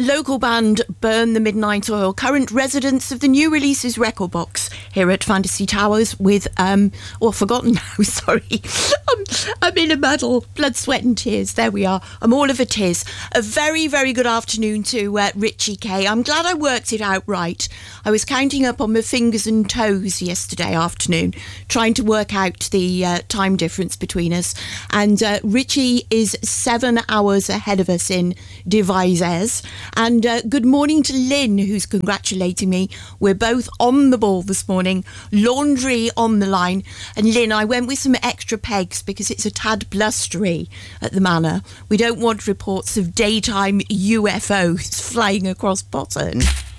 Local band Burn the Midnight Oil, current residents of the new releases record box here at Fantasy Towers with, forgotten now, sorry. I'm in a muddle, blood, sweat and tears. There we are. I'm all of a tears. A very, very good afternoon to Richie K. I'm glad I worked it out right. I was counting up on my fingers and toes yesterday afternoon, trying to work out the time difference between us. And Richie is 7 hours ahead of us in Devizes. And good morning to Lynn, who's congratulating me. We're both on the ball this morning. Laundry on the line. And Lynn, I went with some extra pegs because it's a tad blustery at the manor. We don't want reports of daytime UFOs flying across Botton.